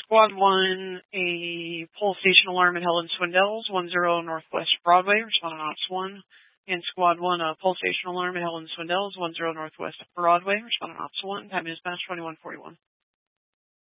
Squad 1, a pole station alarm at Helen Swindell's, 10 Northwest Broadway, responding on Ops 1. And Squad 1, a pole station alarm at Helen Swindell's, 10 Northwest Broadway, responding on Ops 1. Time is match 21:41.